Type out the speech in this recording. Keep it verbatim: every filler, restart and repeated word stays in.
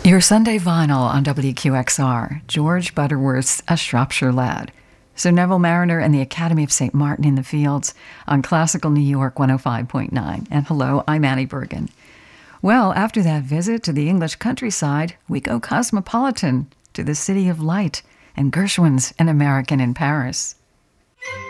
Your Sunday vinyl on W Q X R, George Butterworth's A Shropshire Lad. Sir Neville Mariner and the Academy of Saint Martin in the Fields on Classical New York one oh five point nine. And hello, I'm Annie Bergen. Well, after that visit to the English countryside, we go cosmopolitan to the City of Light and Gershwin's An American in Paris.